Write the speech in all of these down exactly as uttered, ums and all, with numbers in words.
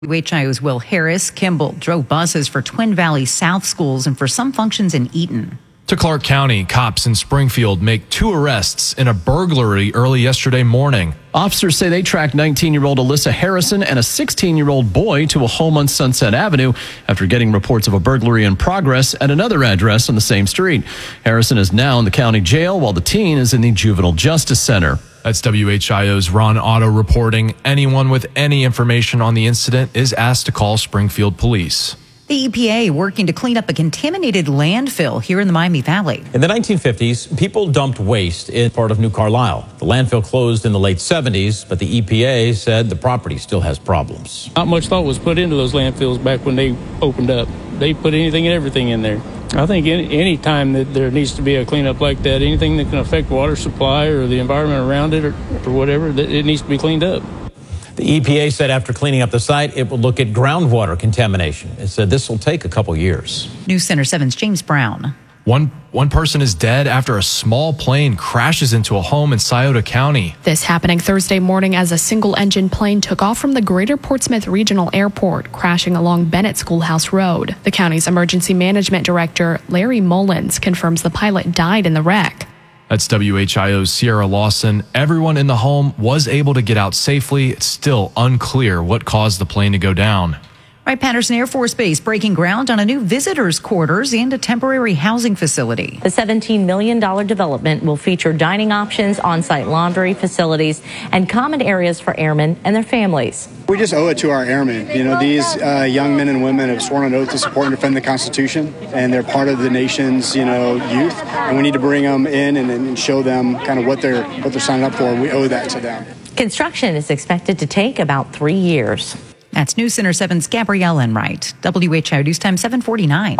W H I O's Will Harris. Kimball drove buses for Twin Valley South schools and for some functions in Eaton. To Clark County, cops in Springfield make two arrests in a burglary early yesterday morning. Officers say they tracked nineteen-year-old Alyssa Harrison and a sixteen-year-old boy to a home on Sunset Avenue after getting reports of a burglary in progress at another address on the same street. Harrison is now in the county jail while the teen is in the Juvenile Justice Center. That's W H I O's Ron Otto reporting. Anyone with any information on the incident is asked to call Springfield Police. The E P A working to clean up a contaminated landfill here in the Miami Valley. In the nineteen fifties, people dumped waste in part of New Carlisle. The landfill closed in the late seventies, but the E P A said the property still has problems. Not much thought was put into those landfills back when they opened up. They put anything and everything in there. I think any, any time that there needs to be a cleanup like that, anything that can affect water supply or the environment around it or, or whatever, that it needs to be cleaned up. The E P A said after cleaning up the site, it will look at groundwater contamination. It said this will take a couple years. News Center seven's James Brown. One one person is dead after a small plane crashes into a home in Scioto County. This happening Thursday morning as a single-engine plane took off from the Greater Portsmouth Regional Airport, crashing along Bennett Schoolhouse Road. The county's emergency management director, Larry Mullins, confirms the pilot died in the wreck. That's W H I O's Sierra Lawson. Everyone in the home was able to get out safely. It's still unclear what caused the plane to go down. Wright-Patterson Air Force Base breaking ground on a new visitors' quarters and a temporary housing facility. The seventeen million dollars development will feature dining options, on-site laundry facilities, and common areas for airmen and their families. We just owe it to our airmen. You know, these uh, young men and women have sworn an oath to support and defend the Constitution, and they're part of the nation's, you know, youth. And we need to bring them in and, and show them kind of what they're what they're signing up for. And we owe that to them. Construction is expected to take about three years. That's News Center seven's Gabrielle Enright. W H I O News Time seven forty-nine.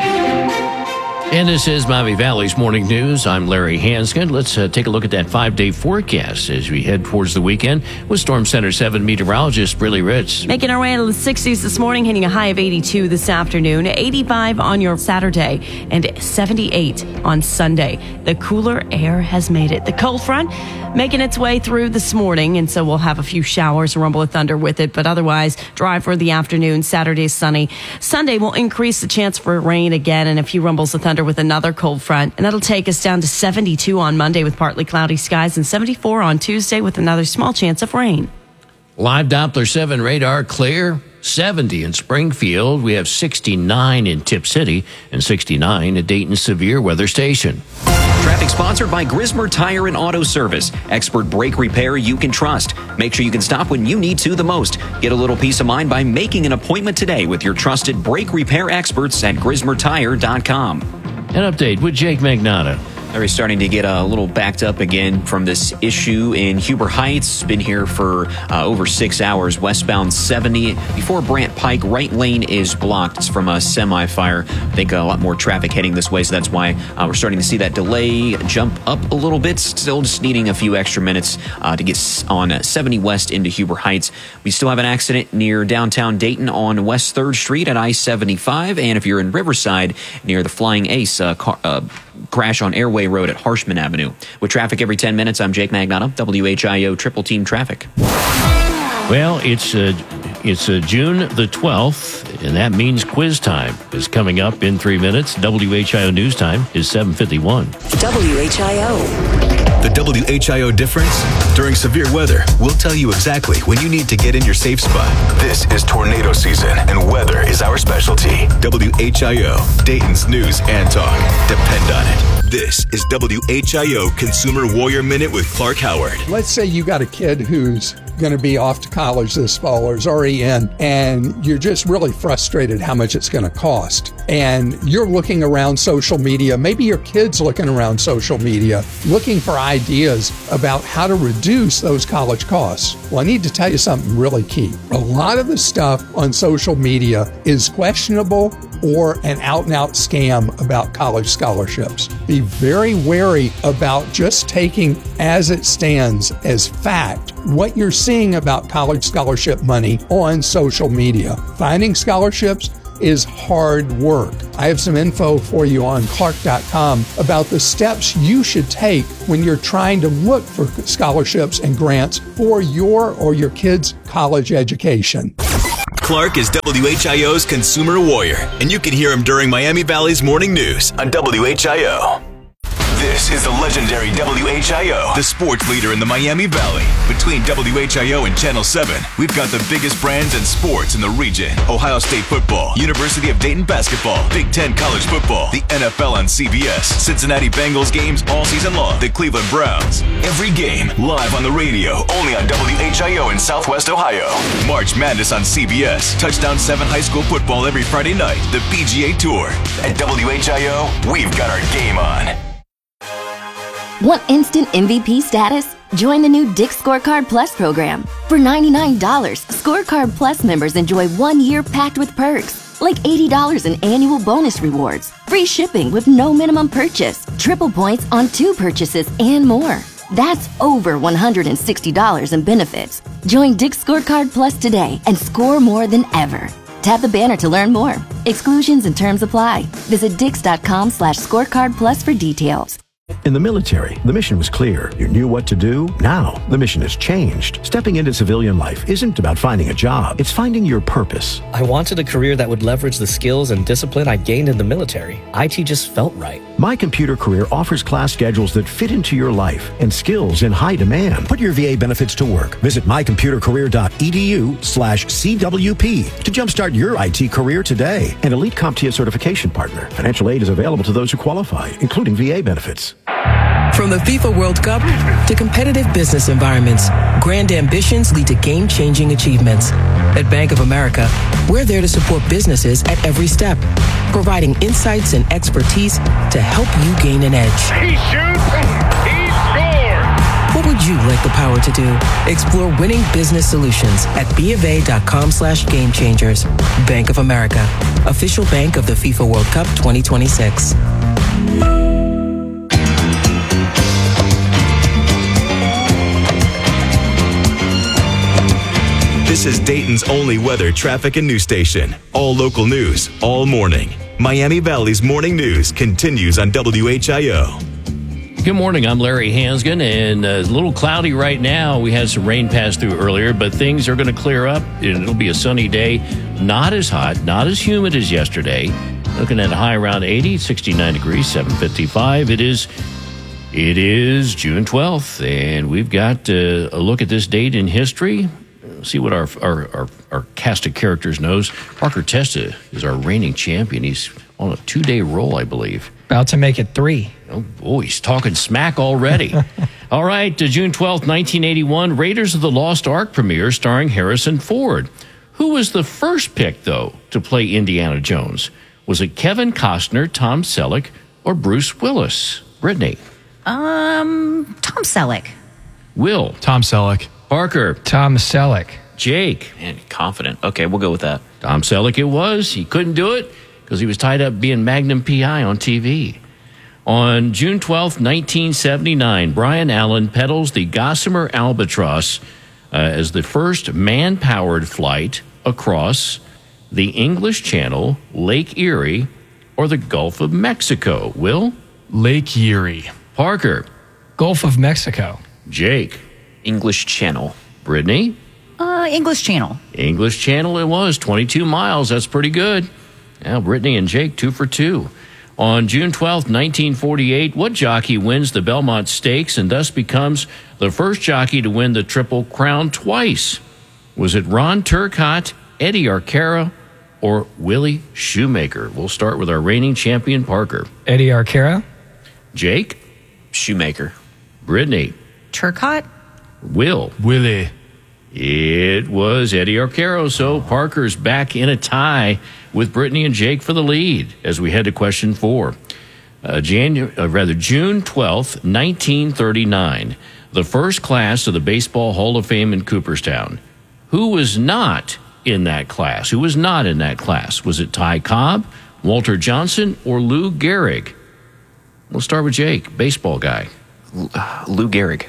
And this is Miami Valley's Morning News. I'm Larry Hanskin. Let's uh, take a look at that five-day forecast as we head towards the weekend with Storm Center seven meteorologist Briley Ritz. Making our way into the sixties this morning, hitting a high of eighty-two this afternoon, eighty-five on your Saturday, and seventy-eight on Sunday. The cooler air has made it. The cold front making its way through this morning, and so we'll have a few showers, a rumble of thunder with it, but otherwise dry for the afternoon. Saturday is sunny. Sunday will increase the chance for rain again and a few rumbles of thunder with another cold front, and that'll take us down to seventy-two on Monday with partly cloudy skies and seventy-four on Tuesday with another small chance of rain. Live Doppler seven radar clear. seventy in Springfield. We have sixty-nine in Tip City and sixty-nine at Dayton Severe Weather Station. Traffic sponsored by Grismer Tire and Auto Service. Expert brake repair you can trust. Make sure you can stop when you need to the most. Get a little peace of mind by making an appointment today with your trusted brake repair experts at grismer tire dot com. An update with Jake Magnotta. They're starting to get a little backed up again from this issue in Huber Heights. Been here for uh, over six hours. Westbound seventy before Brant Pike. Right lane is blocked. It's from a semi-fire. I think a lot more traffic heading this way, so that's why uh, we're starting to see that delay jump up a little bit. Still just needing a few extra minutes uh, to get on seventy West into Huber Heights. We still have an accident near downtown Dayton on West third Street at I seventy-five. And if you're in Riverside, near the Flying Ace, uh, car, uh, crash on Airway Road at Harshman Avenue. With traffic every ten minutes, I'm Jake Magnotta, W H I O Triple Team Traffic. Well, it's uh, it's uh, June the twelfth, and that means quiz time is coming up in three minutes. W H I O News Time is seven fifty-one. W H I O. The W H I O difference? During severe weather, we'll tell you exactly when you need to get in your safe spot. This is tornado season, and weather is our specialty. W H I O, Dayton's news and talk. Depend on it. This is W H I O Consumer Warrior Minute with Clark Howard. Let's say you got a kid who's going to be off to college this fall or is already in, and you're just really frustrated how much it's going to cost. And you're looking around social media, maybe your kid's looking around social media, looking for ideas about how to reduce those college costs. Well, I need to tell you something really key. A lot of the stuff on social media is questionable or an out-and-out scam about college scholarships. Be very wary about just taking as it stands as fact what you're seeing about college scholarship money on social media. Finding scholarships is hard work. I have some info for you on clark dot com about the steps you should take when you're trying to look for scholarships and grants for your or your kids' college education. Clark is W H I O's consumer warrior, and you can hear him during Miami Valley's morning news on W H I O. This is the legendary W H I O, the sports leader in the Miami Valley. Between W H I O and Channel seven, we've got the biggest brands and sports in the region. Ohio State football, University of Dayton basketball, Big Ten college football, the N F L on C B S, Cincinnati Bengals games all season long, the Cleveland Browns. Every game live on the radio, only on W H I O in Southwest Ohio. March Madness on C B S, Touchdown seven high school football every Friday night, the P G A Tour. At W H I O, we've got our game on. Want instant M V P status? Join the new Dick's Scorecard Plus program. For ninety-nine dollars, Scorecard Plus members enjoy one year packed with perks, like eighty dollars in annual bonus rewards, free shipping with no minimum purchase, triple points on two purchases, and more. That's over one hundred sixty dollars in benefits. Join Dick's Scorecard Plus today and score more than ever. Tap the banner to learn more. Exclusions and terms apply. Visit dix.com slash scorecard plus for details. In the military, the mission was clear. You knew what to do. Now, the mission has changed. Stepping into civilian life isn't about finding a job. It's finding your purpose. I wanted a career that would leverage the skills and discipline I gained in the military. I T just felt right. My Computer Career offers class schedules that fit into your life and skills in high demand. Put your V A benefits to work. Visit mycomputercareer.edu slash CWP to jumpstart your I T career today. An elite CompTIA certification partner. Financial aid is available to those who qualify, including V A benefits. From the FIFA World Cup to competitive business environments, grand ambitions lead to game-changing achievements. At Bank of America, we're there to support businesses at every step, providing insights and expertise to help you gain an edge. He shoots, he scores! What would you like the power to do? Explore winning business solutions at BofA.com slash game changers. Bank of America, official bank of the FIFA World Cup twenty twenty-six. This is Dayton's only weather, traffic, and news station. All local news, all morning. Miami Valley's morning news continues on W H I O. Good morning. I'm Larry Hansgen, and uh, it's a little cloudy right now. We had some rain pass through earlier, but things are going to clear up. It'll be a sunny day. Not as hot, not as humid as yesterday. Looking at a high around eighty, sixty-nine degrees, seven fifty-five. It is it is June twelfth, and we've got uh, a look at this date in history. See what our, our our our cast of characters knows. Parker Testa is our reigning champion. He's on a two-day roll, I believe. About to make it three. Oh, boy, he's talking smack already. All right, uh, June twelfth, nineteen eighty-one, Raiders of the Lost Ark premiere starring Harrison Ford. Who was the first pick, though, to play Indiana Jones? Was it Kevin Costner, Tom Selleck, or Bruce Willis? Brittany? Um, Tom Selleck. Will? Tom Selleck. Parker? Tom Selleck. Jake? Man, confident. Okay, we'll go with that. Tom Selleck it was. He couldn't do it because he was tied up being Magnum P I on T V. On June twelfth, nineteen seventy-nine, Brian Allen pedals the Gossamer Albatross uh, as the first man-powered flight across the English Channel, Lake Erie, or the Gulf of Mexico. Will? Lake Erie. Parker? Gulf of Mexico. Jake? English Channel. Brittany? Uh, English Channel. English Channel it was, twenty-two miles. That's pretty good. Now, Brittany and Jake, two for two. On June twelfth, nineteen forty-eight, what jockey wins the Belmont Stakes and thus becomes the first jockey to win the Triple Crown twice? Was it Ron Turcotte, Eddie Arcara, or Willie Shoemaker? We'll start with our reigning champion, Parker. Eddie Arcara. Jake? Shoemaker. Brittany? Turcotte. Will? Willie. It was Eddie Arcaro, so Parker's back in a tie with Brittany and Jake for the lead as we head to question four. Uh, Janu- uh, rather, June twelfth, nineteen thirty-nine, the first class of the Baseball Hall of Fame in Cooperstown. Who was not in that class? Who was not in that class? Was it Ty Cobb, Walter Johnson, or Lou Gehrig? We'll start with Jake, baseball guy. Uh, Lou Gehrig.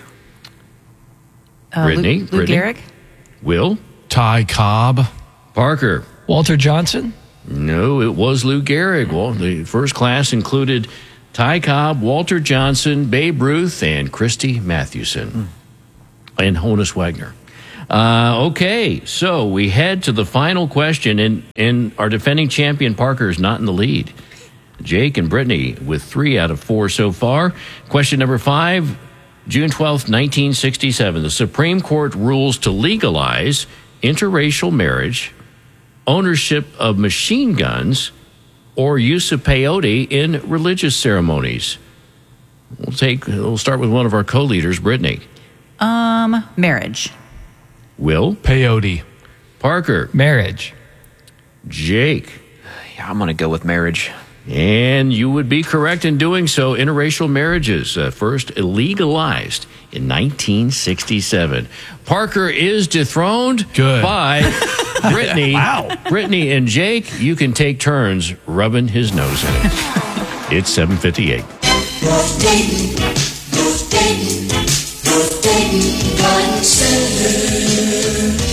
Uh, Brittany? Lou, Lou Brittany? Gehrig. Will? Ty Cobb. Parker? Walter Johnson. No, it was Lou Gehrig. Well, the first class included Ty Cobb, Walter Johnson, Babe Ruth, and Christy Mathewson. Mm. And Honus Wagner. Uh, okay, so we head to the final question, and, and our defending champion Parker is not in the lead. Jake and Brittany with three out of four so far. Question number five, June twelfth, nineteen sixty-seven. The Supreme Court rules to legalize interracial marriage, ownership of machine guns, or use of peyote in religious ceremonies. We'll take. We'll start with one of our co-leaders, Brittany. Um, marriage. Will? Peyote. Parker? Marriage. Jake? Yeah, I'm going to go with marriage. And you would be correct in doing so. Interracial marriages uh, first legalized in nineteen sixty-seven. Parker is dethroned Good. by Brittany. Wow. Brittany and Jake, you can take turns rubbing his nose in it. It's seven fifty-eight. North Dayton, North Dayton, North Dayton Garden Center.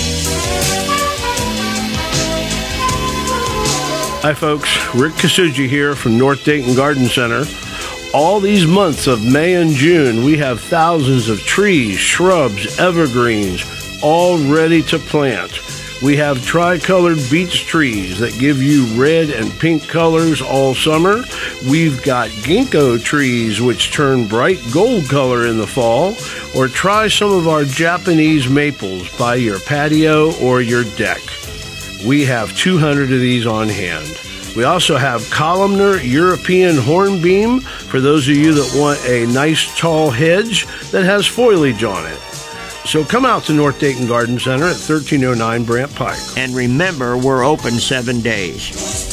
Hi folks, Rick Kasuji here from North Dayton Garden Center. All these months of May and June, we have thousands of trees, shrubs, evergreens, all ready to plant. We have tricolored beech trees that give you red and pink colors all summer. We've got ginkgo trees which turn bright gold color in the fall. Or try some of our Japanese maples by your patio or your deck. We have two hundred of these on hand. We also have columnar European hornbeam for those of you that want a nice tall hedge that has foliage on it. So come out to North Dayton Garden Center at thirteen oh nine Brant Pike. And remember, we're open seven days.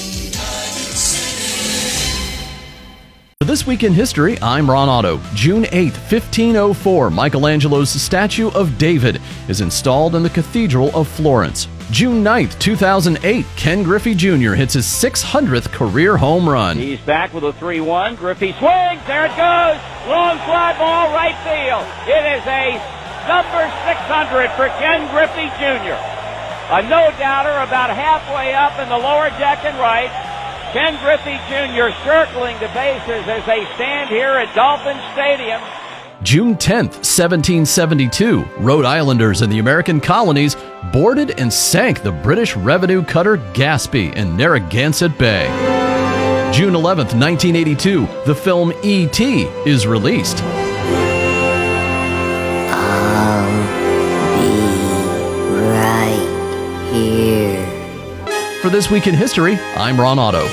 For This Week in History, I'm Ron Otto. June eighth, fifteen oh four, Michelangelo's statue of David is installed in the Cathedral of Florence. June ninth, two thousand eight, Ken Griffey Junior hits his six hundredth career home run. He's back with a three one. Griffey swings. There it goes. Long fly ball, right field. It is a number six hundred for Ken Griffey Junior A no-doubter about halfway up in the lower deck and right. Ken Griffey Junior circling the bases as they stand here at Dolphin Stadium. June tenth, seventeen seventy-two, Rhode Islanders in the American colonies boarded and sank the British revenue cutter Gaspee in Narragansett Bay. June eleventh, nineteen eighty-two, the film E T is released. I'll be right here. For This Week in History, I'm Ron Otto.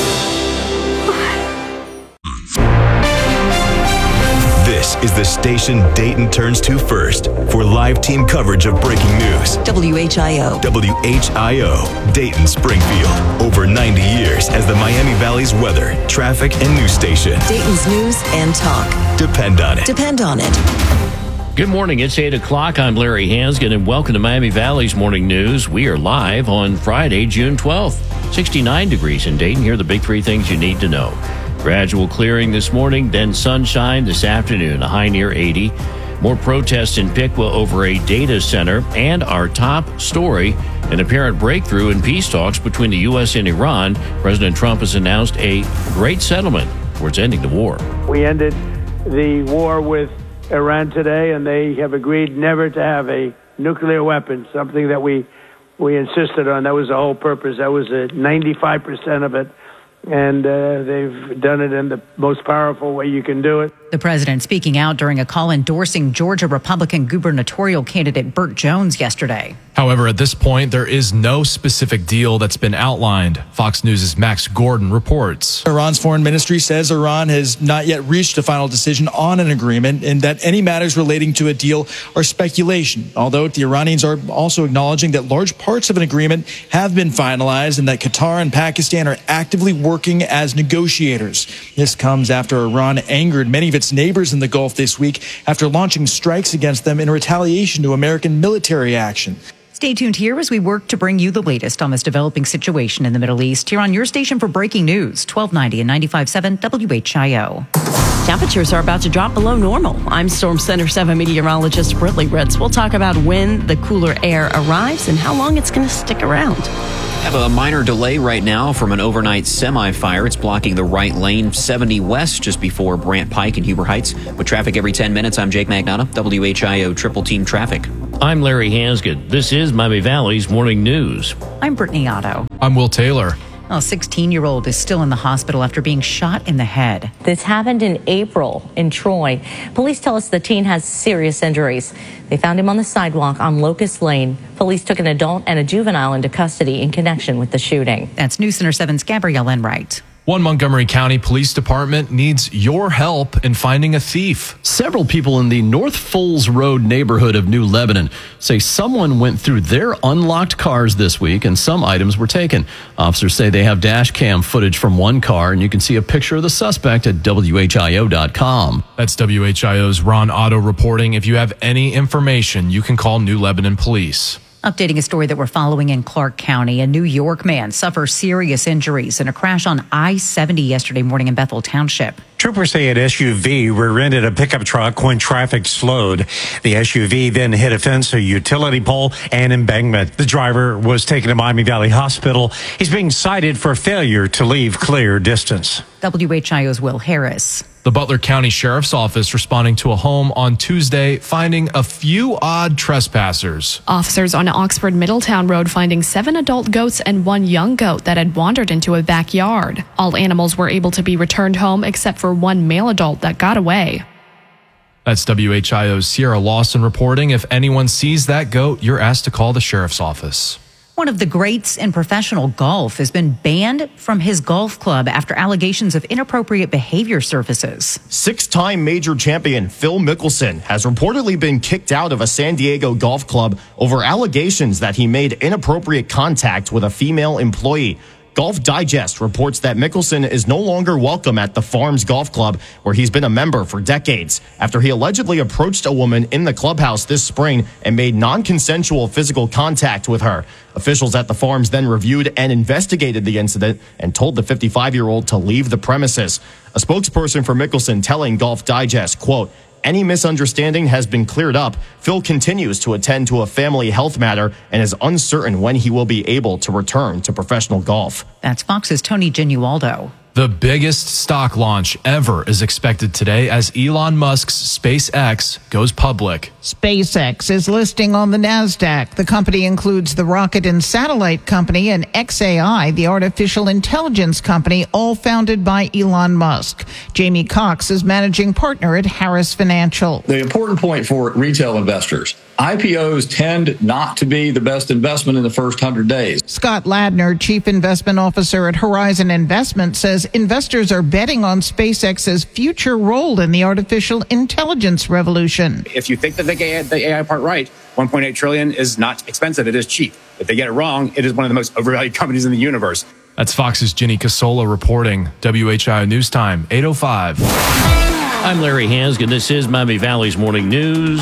This is the station Dayton turns to first for live team coverage of breaking news. W H I O. W H I O, Dayton Springfield. Over ninety years as the Miami Valley's weather, traffic, and news station. Dayton's news and talk. Depend on it. Depend on it. Good morning. It's eight o'clock. I'm Larry Hansgen, and welcome to Miami Valley's Morning News. We are live on Friday, June twelfth. sixty-nine degrees in Dayton. Here are the big three things you need to know. Gradual clearing this morning, then sunshine this afternoon, a high near eighty. More protests in Piqua over a data center. And our top story, an apparent breakthrough in peace talks between the U S and Iran. President Trump has announced a great settlement towards ending the war. We ended the war with Iran today, and they have agreed never to have a nuclear weapon, something that we we insisted on. That was the whole purpose. That was a ninety-five percent of it. And uh, they've done it in the most powerful way you can do it. The president speaking out during a call endorsing Georgia Republican gubernatorial candidate Burt Jones yesterday. However, at this point, there is no specific deal that's been outlined. Fox News' Max Gordon reports. Iran's foreign ministry says Iran has not yet reached a final decision on an agreement and that any matters relating to a deal are speculation. Although the Iranians are also acknowledging that large parts of an agreement have been finalized and that Qatar and Pakistan are actively working as negotiators. This comes after Iran angered many of its neighbors in the Gulf this week after launching strikes against them in retaliation to American military action. Stay tuned here as we work to bring you the latest on this developing situation in the Middle East here on your station for breaking news, twelve ninety and ninety-five point seven W H I O. Temperatures are about to drop below normal. I'm Storm Center seven meteorologist Britley Ritz. We'll talk about when the cooler air arrives and how long it's going to stick around. Have a minor delay right now from an overnight semi-fire. It's blocking the right lane, seventy west, just before Brant Pike and Huber Heights. With traffic every ten minutes, I'm Jake Magnotta, W H I O Triple Team Traffic. I'm Larry Hansgen. This is Miami Valley's Morning News. I'm Brittany Otto. I'm Will Taylor. A sixteen-year-old is still in the hospital after being shot in the head. This happened in April in Troy. Police tell us the teen has serious injuries. They found him on the sidewalk on Locust Lane. Police took an adult and a juvenile into custody in connection with the shooting. That's News Center seven's Gabrielle Enright. One Montgomery County Police Department needs your help in finding a thief. Several people in the North Foles Road neighborhood of New Lebanon say someone went through their unlocked cars this week and some items were taken. Officers say they have dash cam footage from one car, and you can see a picture of the suspect at W H I O dot com. That's W H I O's Ron Otto reporting. If you have any information, you can call New Lebanon Police. Updating a story that we're following in Clark County. A New York man suffers serious injuries in a crash on I seventy yesterday morning in Bethel Township. Troopers say an S U V rear-ended a pickup truck when traffic slowed. The S U V then hit a fence, a utility pole, and embankment. The driver was taken to Miami Valley Hospital. He's being cited for failure to leave clear distance. W H I O's Will Harris. The Butler County Sheriff's Office responding to a home on Tuesday, finding a few odd trespassers. Officers on Oxford Middletown Road finding seven adult goats and one young goat that had wandered into a backyard. All animals were able to be returned home except for one male adult that got away. That's W H I O's Sierra Lawson reporting. If anyone sees that goat, you're asked to call the sheriff's office. One of the greats in professional golf has been banned from his golf club after allegations of inappropriate behavior surfaces. Six-time major champion Phil Mickelson has reportedly been kicked out of a San Diego golf club over allegations that he made inappropriate contact with a female employee. Golf Digest reports that Mickelson is no longer welcome at the Farms Golf Club, where he's been a member for decades, after he allegedly approached a woman in the clubhouse this spring and made non-consensual physical contact with her. Officials at the Farms then reviewed and investigated the incident and told the fifty-five-year-old to leave the premises. A spokesperson for Mickelson telling Golf Digest, quote, "Any misunderstanding has been cleared up. Phil continues to attend to a family health matter and is uncertain when he will be able to return to professional golf." That's Fox's Tony Genualdo. The biggest stock launch ever is expected today as Elon Musk's SpaceX goes public. SpaceX is listing on the NASDAQ. The company includes the rocket and satellite company and X A I, the artificial intelligence company, all founded by Elon Musk. Jamie Cox is managing partner at Harris Financial. The important point for retail investors: I P Os tend not to be the best investment in the first one hundred days. Scott Ladner, Chief Investment Officer at Horizon Investment, says investors are betting on SpaceX's future role in the artificial intelligence revolution. If you think that they get the A I part right, one point eight trillion dollars is not expensive. It is cheap. If they get it wrong, it is one of the most overvalued companies in the universe. That's Fox's Ginny Casola reporting. W H I O News Time, eight oh five. I'm Larry Hansgen. This is Miami Valley's Morning News.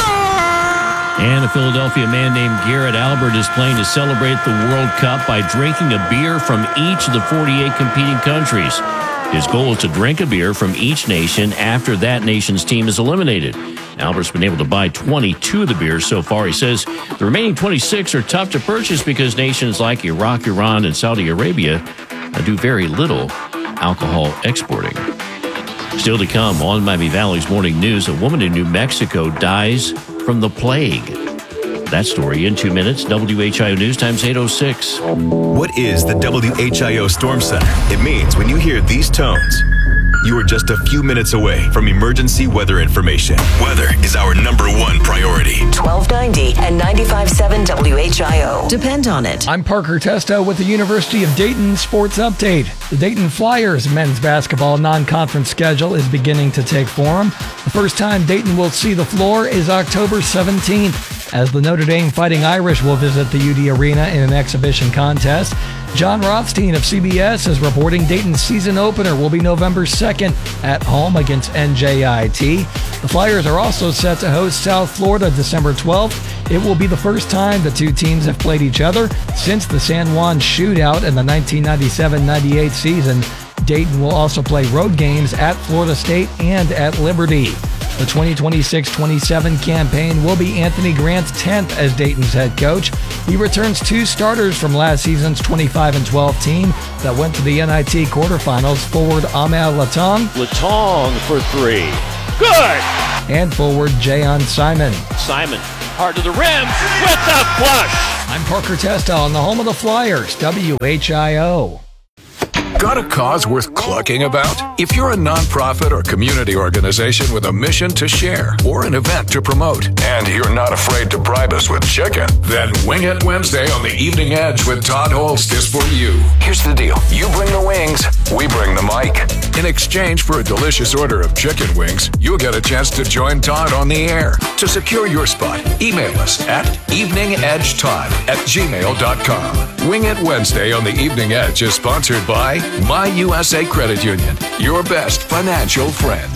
And a Philadelphia man named Garrett Albert is playing to celebrate the World Cup by drinking a beer from each of the forty-eight competing countries. His goal is to drink a beer from each nation after that nation's team is eliminated. Albert's been able to buy twenty-two of the beers so far. He says the remaining twenty-six are tough to purchase because nations like Iraq, Iran, and Saudi Arabia do very little alcohol exporting. Still to come on Miami Valley's Morning News, a woman in New Mexico dies from the plague. That story in two minutes. W H I O News Times eight oh six. What is the W H I O Storm Center? It means when you hear these tones, you are just a few minutes away from emergency weather information. Weather is our number one priority. twelve ninety and ninety-five point seven W H I O. Depend on it. I'm Parker Testo with the University of Dayton Sports Update. The Dayton Flyers men's basketball non-conference schedule is beginning to take form. The first time Dayton will see the floor is October seventeenth, as the Notre Dame Fighting Irish will visit the U D Arena in an exhibition contest. John Rothstein of C B S is reporting Dayton's season opener will be November second at home against N J I T. The Flyers are also set to host South Florida December twelfth. It will be the first time the two teams have played each other since the San Juan shootout in the nineteen ninety-seven ninety-eight season. Dayton will also play road games at Florida State and at Liberty. The twenty twenty-six twenty-seven campaign will be Anthony Grant's tenth as Dayton's head coach. He returns two starters from last season's twenty-five and twelve team that went to the N I T quarterfinals, forward Ahmed Latong. Latong for three. Good! And forward Jayon Simon. Simon hard to the rim with the flush. I'm Parker Testa on the home of the Flyers, W H I O. Got a cause worth clucking about? If you're a nonprofit or community organization with a mission to share or an event to promote, and you're not afraid to bribe us with chicken, then Wing It Wednesday on the Evening Edge with Todd Holst is for you. Here's the deal. You bring the wings, we bring the mic. In exchange for a delicious order of chicken wings, you'll get a chance to join Todd on the air. To secure your spot, email us at eveningedgetodd at gmail dot com. Wing It Wednesday on the Evening Edge is sponsored by My U S A Credit Union, your best financial friend.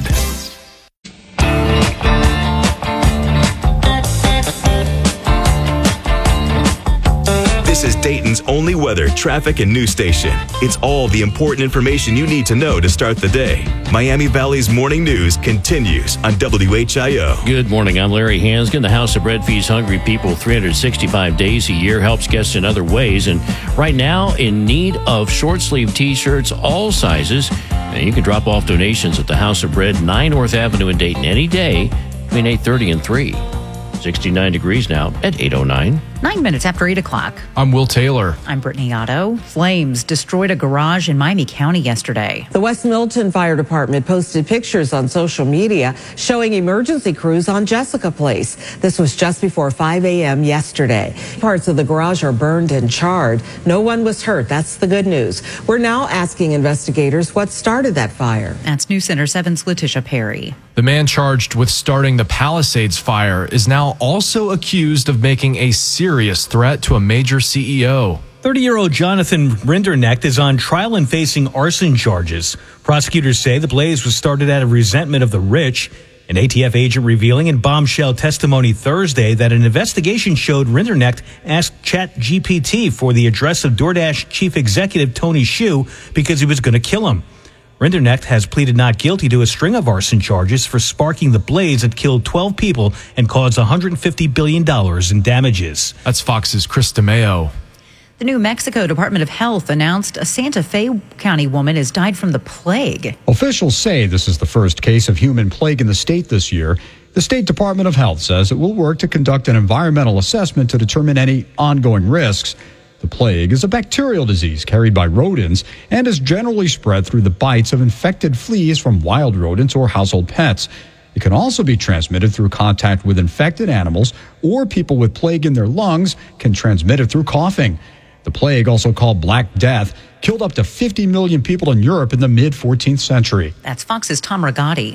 This is Dayton's only weather, traffic, and news station. It's all the important information you need to know to start the day. Miami Valley's morning news continues on W H I O. Good morning. I'm Larry Hansgen. The House of Bread feeds hungry people three hundred sixty-five days a year, helps guests in other ways, and right now in need of short-sleeve T-shirts, all sizes. And you can drop off donations at the House of Bread, nine North Avenue in Dayton any day between eight thirty and three. sixty-nine degrees now at eight oh nine. Nine minutes after eight o'clock. I'm Will Taylor. I'm Brittany Otto. Flames destroyed a garage in Miami County yesterday. The West Milton Fire Department posted pictures on social media showing emergency crews on Jessica Place. This was just before five a.m. yesterday. Parts of the garage are burned and charred. No one was hurt. That's the good news. We're now asking investigators what started that fire. That's News Center seven's Letitia Perry. The man charged with starting the Palisades fire is now also accused of making a serious threat to a major C E O. thirty-year-old Jonathan Rinderknecht is on trial and facing arson charges. Prosecutors say the blaze was started out of resentment of the rich. An A T F agent revealing in bombshell testimony Thursday that an investigation showed Rinderknecht asked ChatGPT for the address of DoorDash chief executive Tony Xu because he was going to kill him. Rinderknecht has pleaded not guilty to a string of arson charges for sparking the blaze that killed twelve people and caused one hundred fifty billion dollars in damages. That's Fox's Chris DeMeo. The New Mexico Department of Health announced a Santa Fe County woman has died from the plague. Officials say this is the first case of human plague in the state this year. The State Department of Health says it will work to conduct an environmental assessment to determine any ongoing risks. The plague is a bacterial disease carried by rodents and is generally spread through the bites of infected fleas from wild rodents or household pets. It can also be transmitted through contact with infected animals, or people with plague in their lungs can transmit it through coughing. The plague, also called Black Death, killed up to fifty million people in Europe in the mid fourteenth century. That's Fox's Tom Rigotti.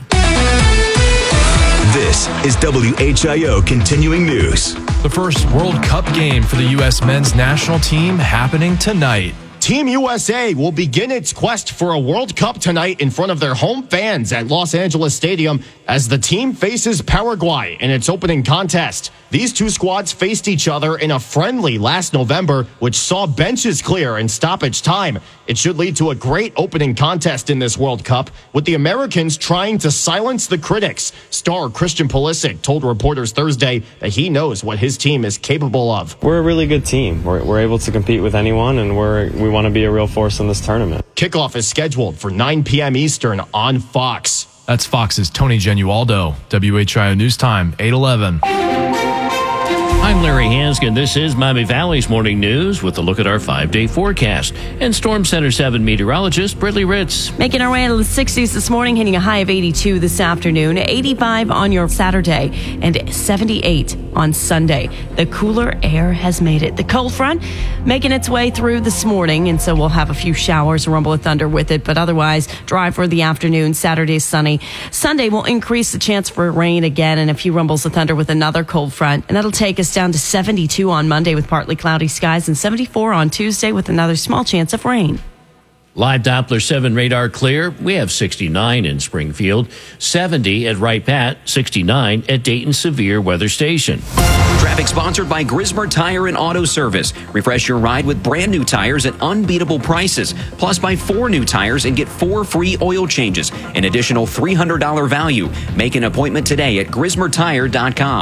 This is W H I O Continuing News. The first World Cup game for the U S men's national team happening tonight. Team U S A will begin its quest for a World Cup tonight in front of their home fans at Los Angeles Stadium as the team faces Paraguay in its opening contest. These two squads faced each other in a friendly last November, which saw benches clear in stoppage time. It should lead to a great opening contest in this World Cup, with the Americans trying to silence the critics. Star Christian Pulisic told reporters Thursday that he knows what his team is capable of. We're a really good team. We're, we're able to compete with anyone, and we're, we want to be a real force in this tournament. Kickoff is scheduled for nine p.m. Eastern on Fox. That's Fox's Tony Genualdo. W H I O News Time, eight eleven. I'm Larry Hansgen. This is Miami Valley's Morning News with a look at our five-day forecast. And Storm Center seven meteorologist Brittany Ritz. Making our way into the sixties this morning, hitting a high of eighty-two this afternoon, eighty-five on your Saturday, and seventy-eight on Sunday. The cooler air has made it. The cold front making its way through this morning, and so we'll have a few showers, rumble of thunder with it, but otherwise dry for the afternoon. Saturday sunny. Sunday will increase the chance for rain again and a few rumbles of thunder with another cold front, and that'll take us down to seventy-two on Monday with partly cloudy skies and seventy-four on Tuesday with another small chance of rain. Live Doppler seven radar clear. We have sixty-nine in Springfield, seventy at Wright Pat, sixty-nine at Dayton Severe Weather Station. Traffic sponsored by Grismer Tire and Auto Service. Refresh your ride with brand new tires at unbeatable prices. Plus, buy four new tires and get four free oil changes. An additional three hundred dollars value. Make an appointment today at grismer tire dot com.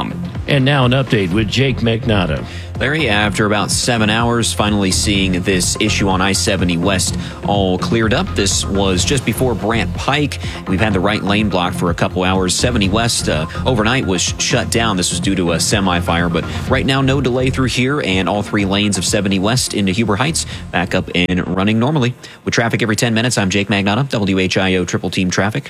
And now an update with Jake Magnotta. Larry, after about seven hours, finally seeing this issue on I seventy West all cleared up. This was just before Brant Pike. We've had the right lane blocked for a couple hours. seventy West uh, overnight was shut down. This was due to a semi-fire, but right now no delay through here, and all three lanes of seventy West into Huber Heights back up and running normally. With traffic every ten minutes, I'm Jake Magnotta, W H I O Triple Team Traffic.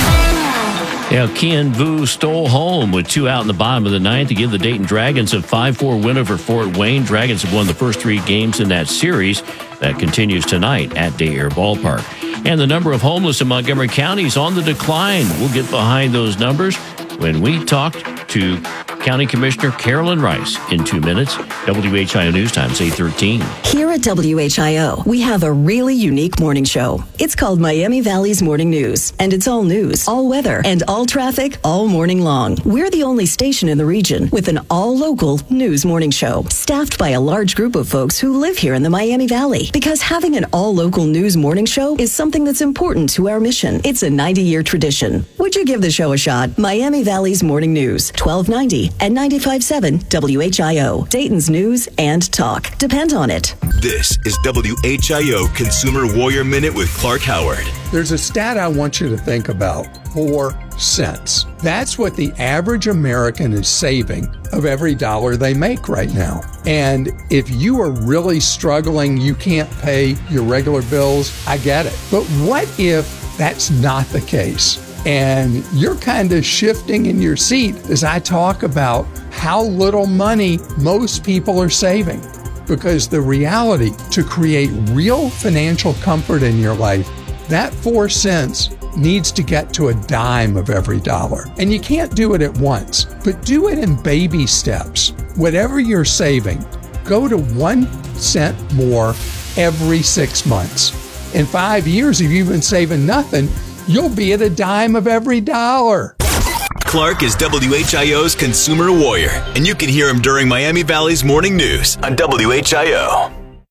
Yeah, Kian Vu stole home with two out in the bottom of the ninth to give the Dayton Dragons a five four win over Fort Wayne. Dragons have won the first three games in that series. That continues tonight at Day Air Ballpark. And the number of homeless in Montgomery County is on the decline. We'll get behind those numbers when we talk to County Commissioner Carolyn Rice in two minutes. W H I O News Times eight thirteen. Here at W H I O, we have a really unique morning show. It's called Miami Valley's Morning News, and it's all news, all weather, and all traffic all morning long. We're the only station in the region with an all-local news morning show, staffed by a large group of folks who live here in the Miami Valley. Because having an all-local news morning show is something that's important to our mission. It's a ninety-year tradition. Would you give the show a shot? Miami Valley's Morning News, twelve ninety and ninety-five point seven W H I O. Dayton's news and talk. Depend on it. This is W H I O Consumer Warrior Minute with Clark Howard. There's a stat I want you to think about. Four cents. That's what the average American is saving of every dollar they make right now. And if you are really struggling, you can't pay your regular bills, I get it. But what if that's not the case? And you're kind of shifting in your seat as I talk about how little money most people are saving. Because the reality, to create real financial comfort in your life, that four cents needs to get to a dime of every dollar. And you can't do it at once, but do it in baby steps. Whatever you're saving, go to one cent more every six months. In five years, if you've been saving nothing, you'll be at a dime of every dollar. Clark is W H I O's Consumer Warrior, and you can hear him during Miami Valley's Morning News on W H I O.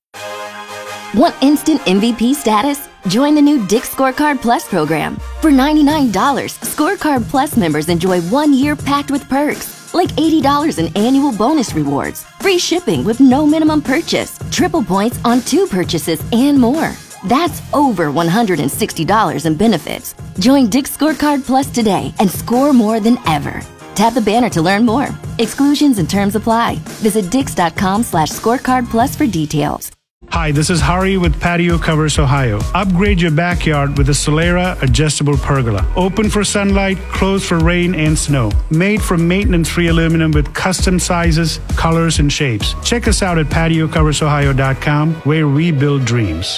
Want instant M V P status? Join the new Dick's Scorecard Plus program. For ninety-nine dollars, Scorecard Plus members enjoy one year packed with perks, like eighty dollars in annual bonus rewards, free shipping with no minimum purchase, triple points on two purchases, and more. That's over one hundred sixty dollars in benefits. Join Dick's Scorecard Plus today and score more than ever. Tap the banner to learn more. Exclusions and terms apply. Visit dix.com slash scorecard plus for details. Hi, this is Hari with Patio Covers Ohio. Upgrade your backyard with a Solera adjustable pergola. Open for sunlight, closed for rain and snow. Made from maintenance-free aluminum with custom sizes, colors, and shapes. Check us out at patio covers ohio dot com, where we build dreams.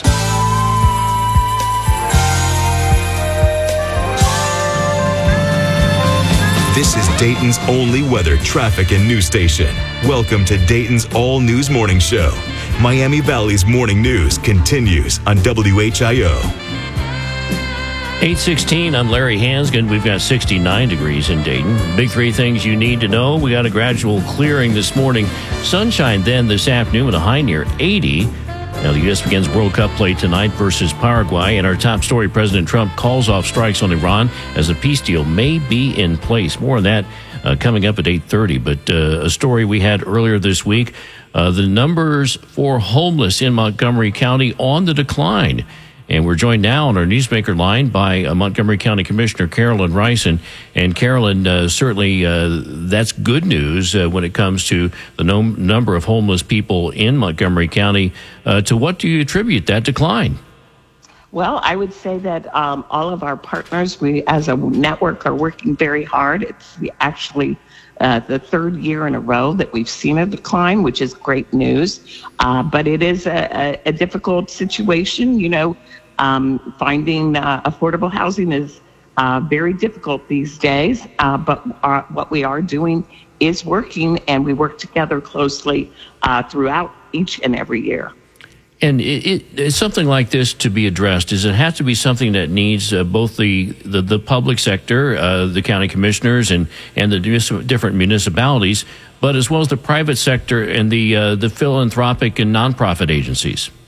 This is Dayton's only weather, traffic, and news station. Welcome to Dayton's All News Morning Show. Miami Valley's Morning News continues on W H I O. eight sixteen, I'm Larry Hansgen. We've got sixty-nine degrees in Dayton. Big three things you need to know. We got a gradual clearing this morning. Sunshine then this afternoon with a high near eighty. Now, the U S begins World Cup play tonight versus Paraguay. And our top story, President Trump calls off strikes on Iran as a peace deal may be in place. More on that uh, coming up at eight thirty. But uh, a story we had earlier this week, uh, the numbers for homeless in Montgomery County on the decline. And we're joined now on our Newsmaker line by uh, Montgomery County Commissioner Carolyn Rice. And, and Carolyn, uh, certainly uh, that's good news uh, when it comes to the no- number of homeless people in Montgomery County. Uh, to what do you attribute that decline? Well, I would say that um, all of our partners, we as a network, are working very hard. It's actually uh, the third year in a row that we've seen a decline, which is great news. Uh, but it is a, a, a difficult situation. You know, um, finding uh, affordable housing is uh, very difficult these days. Uh, but our, what we are doing is working, and we work together closely uh, throughout each and every year. And it, it, it's something like this to be addressed. Does it have to be something that needs uh, both the, the, the public sector, uh, the county commissioners, and, and the different municipalities, but as well as the private sector and the uh, the philanthropic and nonprofit agencies?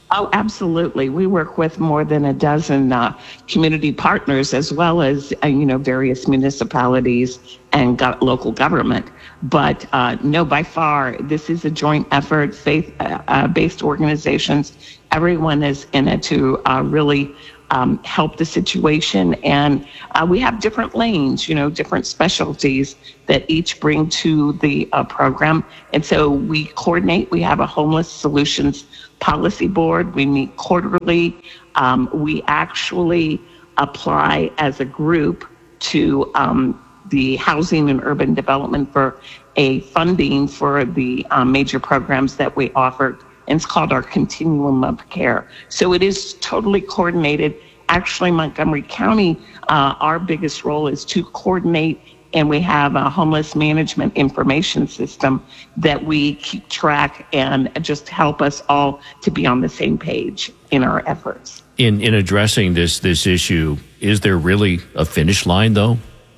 Oh, absolutely. We work with more than a dozen uh, community partners, as well as, uh, you know, various municipalities and go- local government. But uh, no, by far, this is a joint effort, faith-based uh, organizations. Everyone is in it to uh, really um, help the situation. And uh, we have different lanes, you know, different specialties that each bring to the uh, program. And so we coordinate. We have a homeless solutions policy board. We meet quarterly. Um, we actually apply as a group to um, the Housing and Urban Development for a funding for the um, major programs that we offer. And it's called our Continuum of Care. So it is totally coordinated. Actually, Montgomery County, uh, our biggest role is to coordinate, and we have a homeless management information system that we keep track and just help us all to be on the same page in our efforts. In in addressing this this issue, is there really a finish line, though?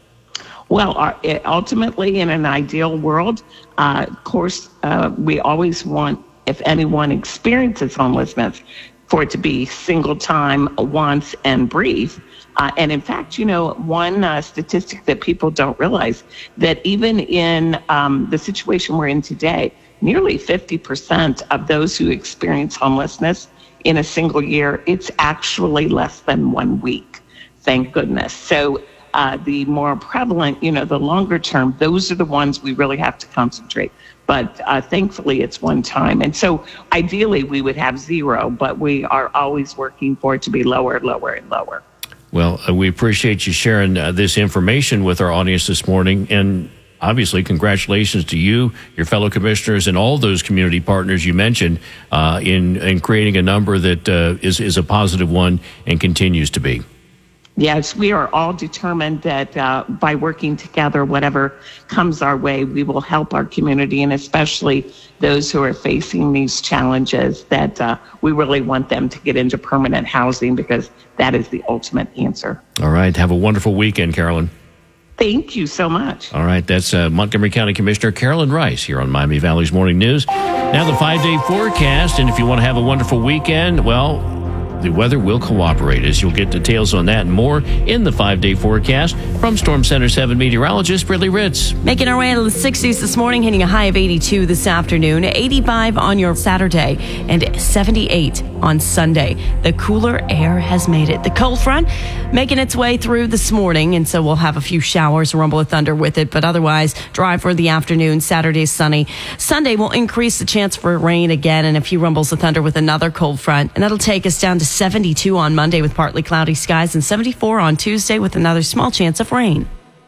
Well, our, it, ultimately, in an ideal world, uh, of course, uh, we always want, if anyone experiences homelessness, for it to be single time, once, and brief. Uh, and in fact, you know, one uh, statistic that people don't realize, that even in um, the situation we're in today, nearly fifty percent of those who experience homelessness in a single year, it's actually less than one week. Thank goodness. So uh, the more prevalent, you know, the longer term, those are the ones we really have to concentrate. But uh, thankfully, it's one time. And so ideally, we would have zero, but we are always working for it to be lower, lower, and lower. Well, uh, we appreciate you sharing uh, this information with our audience this morning. And obviously, congratulations to you, your fellow commissioners, and all those community partners you mentioned uh, in, in creating a number that uh, is, is a positive one and continues to be. Yes, we are all determined that uh, by working together, whatever comes our way, we will help our community, and especially those who are facing these challenges, that uh, we really want them to get into permanent housing, because that is the ultimate answer. All right. Have a wonderful weekend, Carolyn. Thank you so much. All right. That's uh, Montgomery County Commissioner Carolyn Rice here on Miami Valley's Morning News. Now the five-day forecast, and if you want to have a wonderful weekend, well, the weather will cooperate, as you'll get details on that and more in the five-day forecast from Storm Center seven meteorologist Brittany Ritz. Making our way into the sixties this morning, hitting a high of eighty-two this afternoon, eighty-five on your Saturday, and seventy-eight on Sunday. The cooler air has made it. The cold front making its way through this morning, and so we'll have a few showers, rumble of thunder with it, but otherwise dry for the afternoon. Saturday sunny. Sunday will increase the chance for rain again and a few rumbles of thunder with another cold front, and that'll take us down to seventy-two on Monday with partly cloudy skies, and seventy-four on Tuesday with another small chance of rain.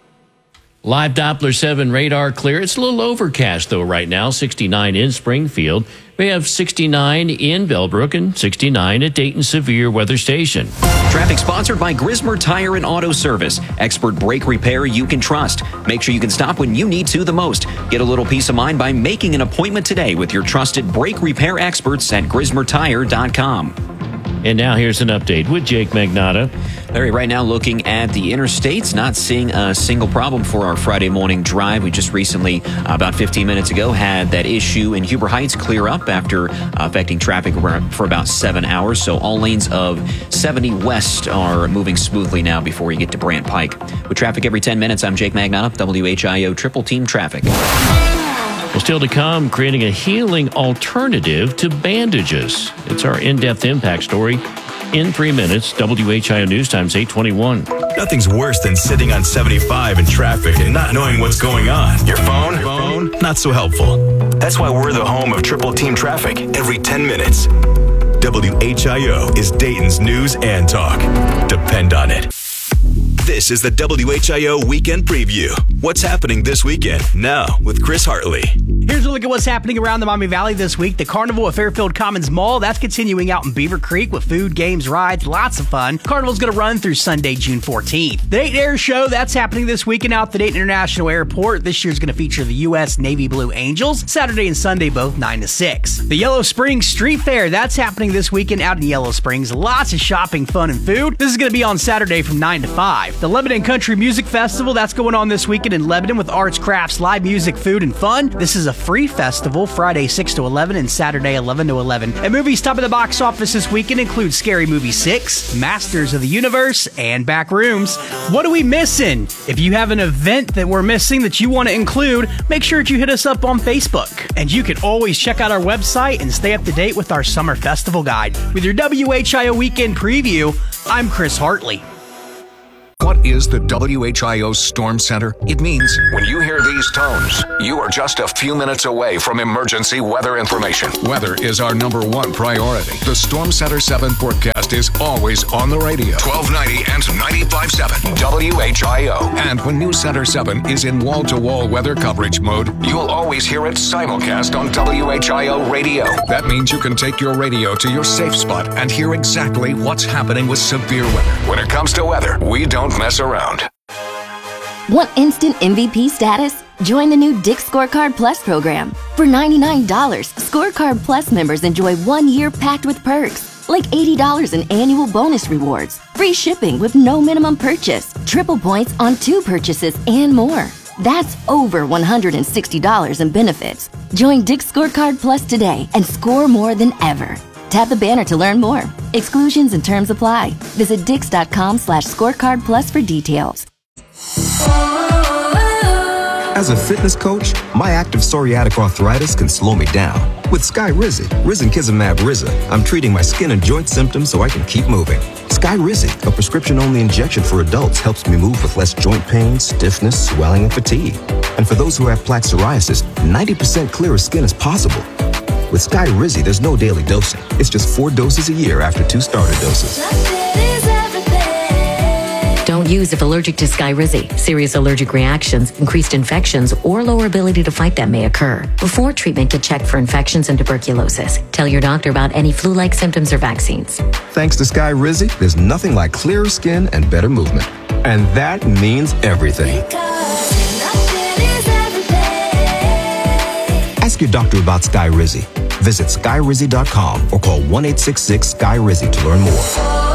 Live Doppler seven radar clear. It's a little overcast, though, right now. sixty-nine in Springfield. We have sixty-nine in Bellbrook and sixty-nine at Dayton Severe Weather Station. Traffic sponsored by Grismer Tire and Auto Service. Expert brake repair you can trust. Make sure you can stop when you need to the most. Get a little peace of mind by making an appointment today with your trusted brake repair experts at grismer tire dot com. And now here's an update with Jake Magnotta. Larry, right now looking at the interstates, not seeing a single problem for our Friday morning drive. We just recently, uh, about fifteen minutes ago, had that issue in Huber Heights clear up after uh, affecting traffic for about seven hours. So all lanes of seventy West are moving smoothly now before you get to Brant Pike. With traffic every ten minutes, I'm Jake Magnotta, W H I O Triple Team Traffic. Well, still to come, creating a healing alternative to bandages. It's our in-depth impact story in three minutes. W H I O News Times eight twenty-one. Nothing's worse than sitting on seventy-five in traffic and not knowing what's going on. Your phone? Your phone? Not so helpful. That's why we're the home of Triple Team Traffic every ten minutes. W H I O is Dayton's news and talk. Depend on it. This is the W H I O Weekend Preview. What's happening this weekend? Now with Chris Hartley. Here's a look at what's happening around the Miami Valley this week. The Carnival at Fairfield Commons Mall, that's continuing out in Beaver Creek with food, games, rides, lots of fun. Carnival's going to run through Sunday, June fourteenth. The Dayton Air Show, that's happening this weekend out at the Dayton International Airport. This year's going to feature the U S Navy Blue Angels, Saturday and Sunday, both nine to six. The Yellow Springs Street Fair, that's happening this weekend out in Yellow Springs. Lots of shopping, fun, and food. This is going to be on Saturday from nine to five. The Lebanon Country Music Festival, that's going on this weekend Market in Lebanon with arts, crafts, live music, food, and fun. This is a free festival, Friday six to eleven and Saturday eleven to eleven. And movies top of the box office this weekend include Scary Movie six, Masters of the Universe, and Backrooms. What are we missing? If you have an event that we're missing that you want to include, make sure that you hit us up on Facebook. And you can always check out our website and stay up to date with our summer festival guide. With your W H I O weekend preview, I'm Chris Hartley. What is the W H I O Storm Center? It means when you hear these tones, you are just a few minutes away from emergency weather information. Weather is our number one priority. The Storm Center seven forecast is always on the radio. twelve ninety and ninety-five point seven W H I O. And when News Center seven is in wall-to-wall weather coverage mode, you'll always hear it simulcast on W H I O radio. That means you can take your radio to your safe spot and hear exactly what's happening with severe weather. When it comes to weather, we don't mess around. Want instant M V P status? Join the new Dick's Scorecard Plus program. For ninety-nine dollars, Scorecard Plus members enjoy one year packed with perks, like eighty dollars in annual bonus rewards, free shipping with no minimum purchase, triple points on two purchases, and more. That's over one hundred sixty dollars in benefits. Join Dick's Scorecard Plus today and score more than ever. Tap the banner to learn more. Exclusions and terms apply. Visit dix.com slash scorecard plus for details. As a fitness coach, my active psoriatic arthritis can slow me down. With Skyrizi, Risankizumab Riza, I'm treating my skin and joint symptoms so I can keep moving. Skyrizi, a prescription-only injection for adults, helps me move with less joint pain, stiffness, swelling, and fatigue. And for those who have plaque psoriasis, ninety percent clearer skin is possible. With Skyrizi, there's no daily dosing. It's just four doses a year after two starter doses. Don't use if allergic to Skyrizi. Serious allergic reactions, increased infections, or lower ability to fight them may occur. Before treatment, to check for infections and tuberculosis. Tell your doctor about any flu-like symptoms or vaccines. Thanks to Skyrizi, there's nothing like clearer skin and better movement. And that means everything. Ask your doctor about Skyrizi. Visit skyrizi dot com or call one eight six six Sky Rizi to learn more.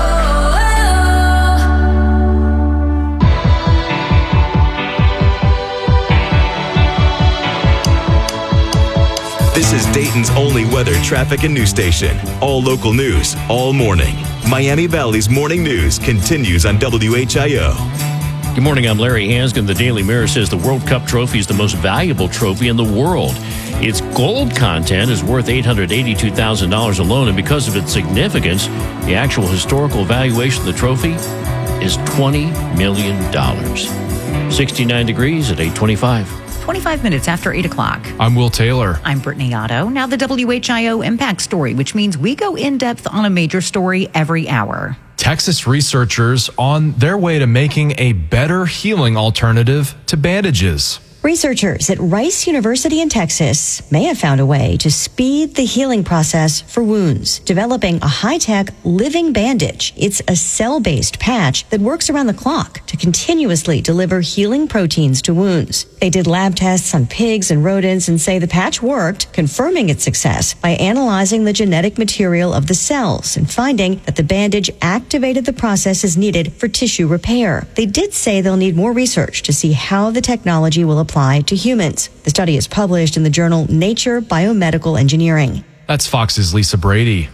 This is Dayton's only weather, traffic, and news station. All local news, all morning. Miami Valley's Morning News continues on W H I O. Good morning, I'm Larry Hansgen. The Daily Mirror says the World Cup trophy is the most valuable trophy in the world. Its gold content is worth eight hundred eighty-two thousand dollars alone, and because of its significance, the actual historical valuation of the trophy is twenty million dollars. sixty-nine degrees at eight twenty-five. twenty-five minutes after eight o'clock. I'm Will Taylor. I'm Brittany Otto. Now the W H I O Impact Story, which means we go in depth on a major story every hour. Texas researchers on their way to making a better healing alternative to bandages. Researchers at Rice University in Texas may have found a way to speed the healing process for wounds, developing a high-tech living bandage. It's a cell-based patch that works around the clock to continuously deliver healing proteins to wounds. They did lab tests on pigs and rodents and say the patch worked, confirming its success by analyzing the genetic material of the cells and finding that the bandage activated the processes needed for tissue repair. They did say they'll need more research to see how the technology will apply to humans. The study is published in the journal Nature Biomedical Engineering. That's Fox's Lisa Brady.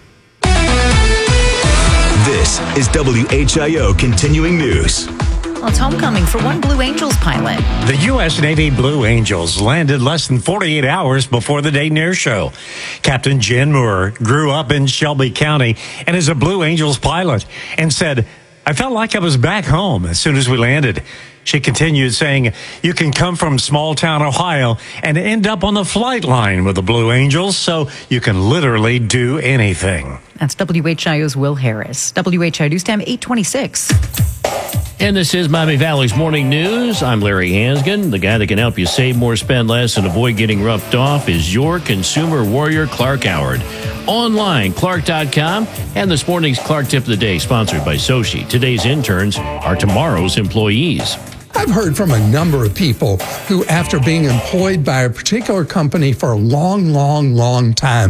This is W H I O Continuing News. Well, it's homecoming for one Blue Angels pilot. The U S Navy Blue Angels landed less than forty-eight hours before the Dayton Air Show. Captain Jen Moore grew up in Shelby County and is a Blue Angels pilot and said, "I felt like I was back home as soon as we landed." She continued saying, "You can come from small town Ohio and end up on the flight line with the Blue Angels, so you can literally do anything." That's W H I O's Will Harris. W H I O News Time eight twenty-six. And this is Miami Valley's Morning News. I'm Larry Hansgen. The guy that can help you save more, spend less, and avoid getting roughed off is your consumer warrior, Clark Howard. Online, clark dot com, and this morning's Clark Tip of the Day, sponsored by Sochi. Today's interns are tomorrow's employees. I've heard from a number of people who, after being employed by a particular company for a long, long, long time,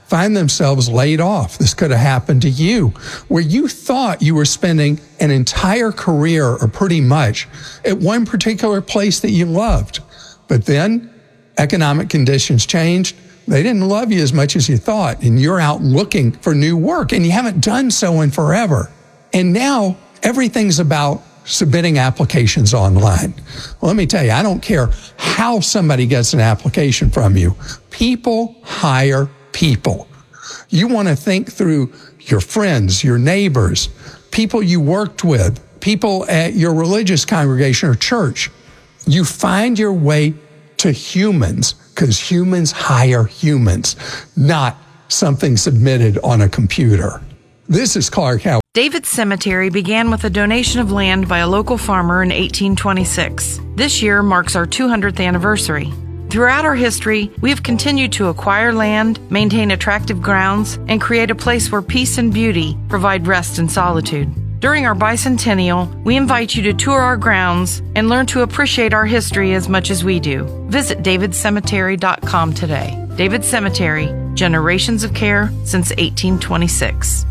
find themselves laid off. This could have happened to you, where you thought you were spending an entire career, or pretty much, at one particular place that you loved. But then economic conditions changed. They didn't love you as much as you thought, and you're out looking for new work, and you haven't done so in forever. And now everything's about submitting applications online. Well, let me tell you, I don't care how somebody gets an application from you. People hire people. You want to think through your friends, your neighbors, people you worked with, people at your religious congregation or church. You find your way to humans, because humans hire humans, not something submitted on a computer. This is Clark Howard. David's Cemetery began with a donation of land by a local farmer in eighteen twenty-six. This year marks our two hundredth anniversary. Throughout our history, we have continued to acquire land, maintain attractive grounds, and create a place where peace and beauty provide rest and solitude. During our bicentennial, we invite you to tour our grounds and learn to appreciate our history as much as we do. Visit david cemetery dot com today. David Cemetery, generations of care since eighteen twenty-six.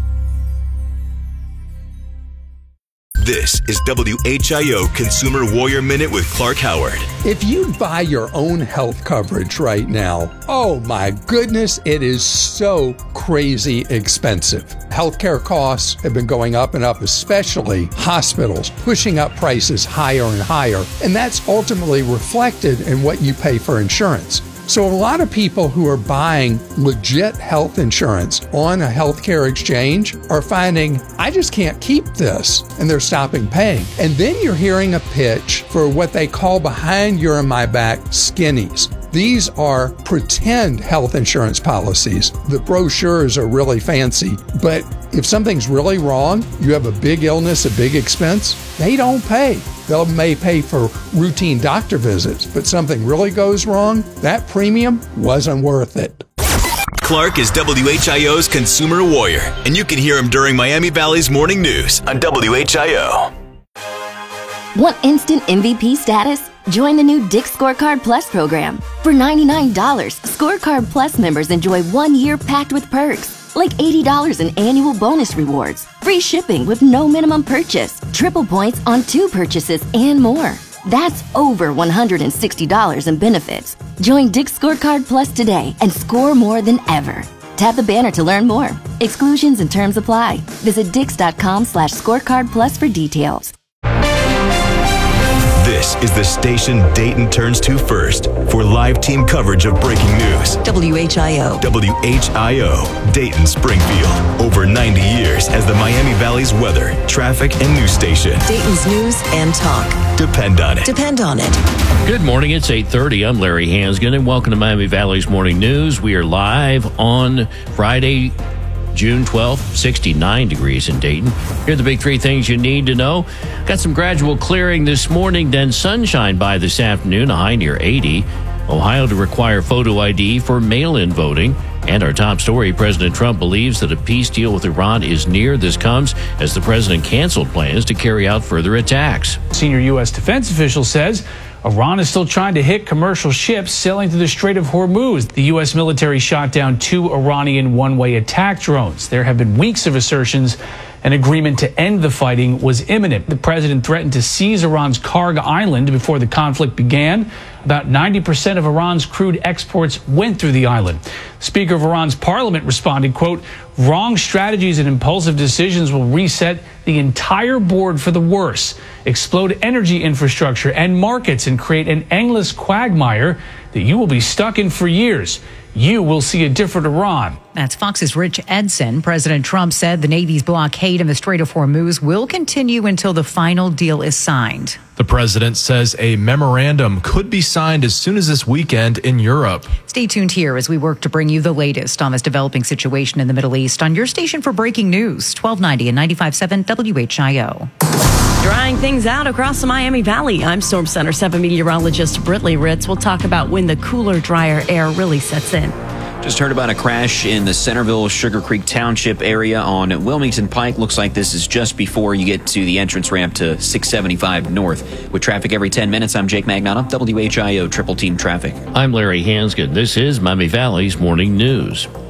This is W H I O Consumer Warrior Minute with Clark Howard. If you buy your own health coverage right now, oh my goodness, it is so crazy expensive. Healthcare costs have been going up and up, especially hospitals, pushing up prices higher and higher. And that's ultimately reflected in what you pay for insurance. So a lot of people who are buying legit health insurance on a healthcare exchange are finding, I just can't keep this, and they're stopping paying. And then you're hearing a pitch for what they call behind your and my back skinnies. These are pretend health insurance policies. The brochures are really fancy, but if something's really wrong, you have a big illness, a big expense, they don't pay. They may pay for routine doctor visits, but something really goes wrong, that premium wasn't worth it. Clark is W H I O's Consumer Warrior, and you can hear him during Miami Valley's Morning News on W H I O. Want instant M V P status? Join the new Dick's Scorecard Plus program. For ninety-nine dollars, Scorecard Plus members enjoy one year packed with perks, like eighty dollars in annual bonus rewards, free shipping with no minimum purchase, triple points on two purchases, and more. That's over one hundred sixty dollars in benefits. Join Dick's Scorecard Plus today and score more than ever. Tap the banner to learn more. Exclusions and terms apply. Visit dix.com slash scorecard plus for details. This is the station Dayton turns to first for live team coverage of breaking news. W H I O. W H I O, Dayton Springfield. Over ninety years as the Miami Valley's weather, traffic, and news station. Dayton's news and talk. Depend on it. Depend on it. Good morning. It's eight thirty. I'm Larry Hansgen, and welcome to Miami Valley's Morning News. We are live on Friday, June twelfth, sixty-nine degrees in Dayton. Here are the big three things you need to know. Got some gradual clearing this morning, then sunshine by this afternoon, a high near eighty. Ohio to require photo I D for mail-in voting. And our top story, President Trump believes that a peace deal with Iran is near. This comes as the president canceled plans to carry out further attacks. Senior U S defense official says Iran is still trying to hit commercial ships sailing through the Strait of Hormuz. The U S military shot down two Iranian one-way attack drones. There have been weeks of assertions an agreement to end the fighting was imminent. The president threatened to seize Iran's Karg Island before the conflict began. About ninety percent of Iran's crude exports went through the island. Speaker of Iran's parliament responded, quote, wrong strategies and impulsive decisions will reset the entire board for the worse, explode energy infrastructure and markets, and create an endless quagmire that you will be stuck in for years. You will see a different Iran. That's Fox's Rich Edson. President Trump said the Navy's blockade in the Strait of Hormuz will continue until the final deal is signed. The president says a memorandum could be signed as soon as this weekend in Europe. Stay tuned here as we work to bring you the latest on this developing situation in the Middle East on your station for breaking news, twelve ninety and ninety-five point seven W H I O. Drying things out across the Miami Valley. I'm Storm Center seven meteorologist Britley Ritz. We'll talk about when the cooler, drier air really sets in. Just heard about a crash in the Centerville Sugar Creek Township area on Wilmington Pike. Looks like this is just before you get to the entrance ramp to six seventy-five North. With traffic every ten minutes, I'm Jake Magnotta, W H I O Triple Team Traffic. I'm Larry Hansgen. This is Miami Valley's Morning News.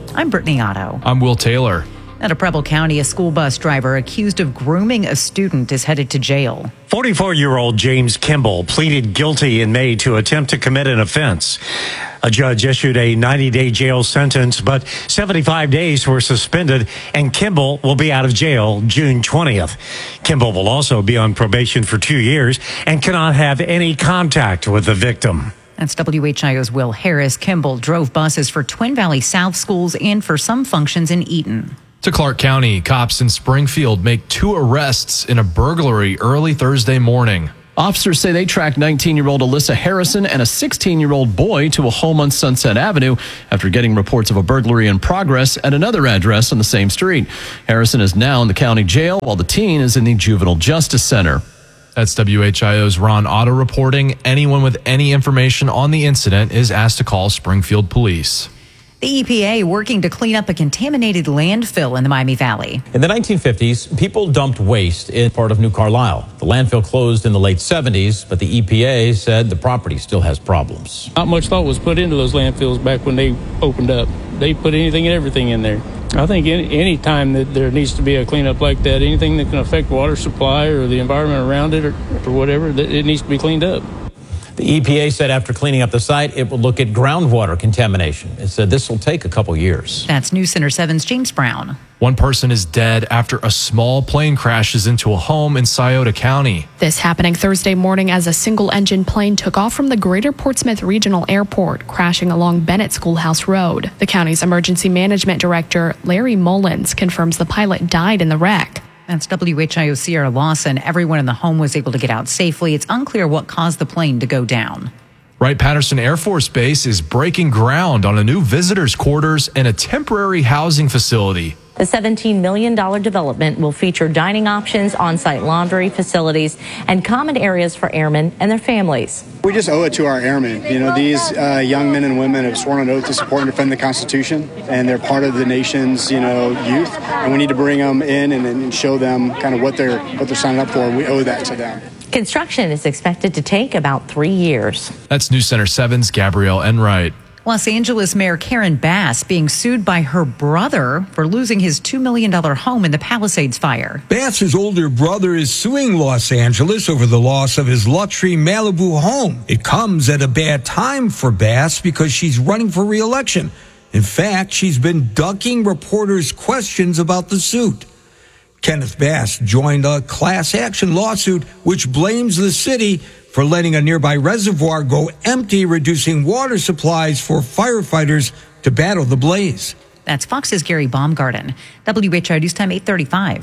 I'm Brittany Otto. I'm Will Taylor. Out of Preble County, a school bus driver accused of grooming a student is headed to jail. forty-four-year-old James Kimball pleaded guilty in May to attempt to commit an offense. A judge issued a ninety-day jail sentence, but seventy-five days were suspended, and Kimball will be out of jail June twentieth. Kimball will also be on probation for two years and cannot have any contact with the victim. That's W H I O's Will Harris. Kimball drove buses for Twin Valley South schools and for some functions in Eaton. To Clark County, cops in Springfield make two arrests in a burglary early Thursday morning. Officers say they tracked nineteen-year-old Alyssa Harrison and a sixteen-year-old boy to a home on Sunset Avenue after getting reports of a burglary in progress at another address on the same street. Harrison is now in the county jail while the teen is in the Juvenile Justice Center. That's W H I O's Ron Otto reporting. Anyone with any information on the incident is asked to call Springfield Police. The E P A working to clean up a contaminated landfill in the Miami Valley. In the nineteen fifties, people dumped waste in part of New Carlisle. The landfill closed in the late seventies, but the E P A said the property still has problems. Not much thought was put into those landfills back when they opened up. They put anything and everything in there. I think any, any time that there needs to be a cleanup like that, anything that can affect water supply or the environment around it or, or whatever, it needs to be cleaned up. The E P A said after cleaning up the site, it will look at groundwater contamination. It said this will take a couple years. That's News Center seven's James Brown. One person is dead after a small plane crashes into a home in Scioto County. This happening Thursday morning as a single-engine plane took off from the Greater Portsmouth Regional Airport, crashing along Bennett Schoolhouse Road. The county's emergency management director, Larry Mullins, confirms the pilot died in the wreck. That's W H I O's Sierra Lawson. Everyone in the home was able to get out safely. It's unclear what caused the plane to go down. Wright-Patterson Air Force Base is breaking ground on a new visitors' quarters and a temporary housing facility. The seventeen million dollars development will feature dining options, on-site laundry facilities, and common areas for airmen and their families. We just owe it to our airmen. You know, these uh, young men and women have sworn an oath to support and defend the Constitution, and they're part of the nation's, you know, youth. And we need to bring them in and, and show them kind of what they're what they're signing up for. We owe that to them. Construction is expected to take about three years. That's News Center seven's Gabrielle Enright. Los Angeles Mayor Karen Bass being sued by her brother for losing his two million dollars home in the Palisades fire. Bass's older brother is suing Los Angeles over the loss of his luxury Malibu home. It comes at a bad time for Bass because she's running for re-election. In fact, she's been ducking reporters' questions about the suit. Kenneth Bass joined a class action lawsuit which blames the city for letting a nearby reservoir go empty, reducing water supplies for firefighters to battle the blaze. That's Fox's Gary Baumgarten. W H I O News Time eight thirty-five.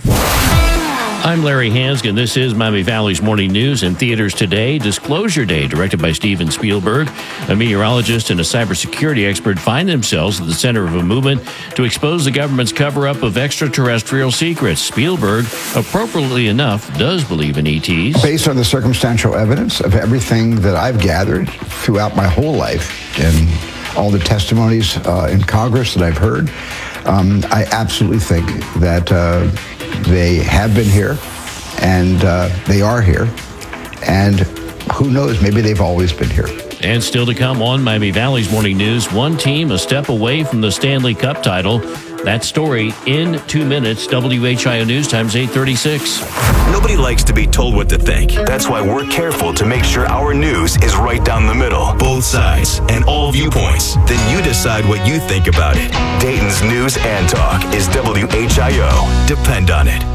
I'm Larry Hansgen. This is Miami Valley's Morning News. In theaters today, Disclosure Day, directed by Steven Spielberg. A meteorologist and a cybersecurity expert find themselves at the center of a movement to expose the government's cover-up of extraterrestrial secrets. Spielberg, appropriately enough, does believe in E Ts. Based on the circumstantial evidence of everything that I've gathered throughout my whole life and all the testimonies uh, in Congress that I've heard, um, I absolutely think that uh, they have been here, and uh, they are here, and who knows, maybe they've always been here. And still to come on Miami Valley's Morning News, one team a step away from the Stanley Cup title. That story in two minutes. W H I O News Times eight thirty-six. Nobody likes to be told what to think. That's why we're careful to make sure our news is right down the middle. Both sides and all viewpoints. Then you decide what you think about it. Dayton's News and Talk is W H I O. Depend on it.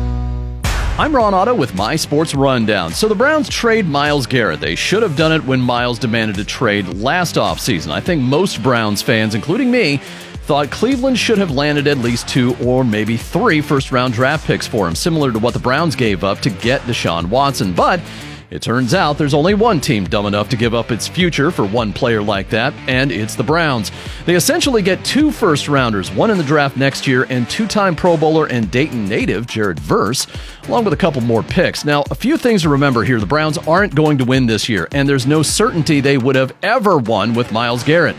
I'm Ron Otto with My Sports Rundown. So the Browns trade Myles Garrett. They should have done it when Myles demanded a trade last offseason. I think most Browns fans, including me, thought Cleveland should have landed at least two or maybe three first-round draft picks for him, similar to what the Browns gave up to get Deshaun Watson. But it turns out there's only one team dumb enough to give up its future for one player like that, and it's the Browns. They essentially get two first-rounders, one in the draft next year, and two-time Pro Bowler and Dayton native Jared Verse, along with a couple more picks. Now, a few things to remember here. The Browns aren't going to win this year, and there's no certainty they would have ever won with Myles Garrett.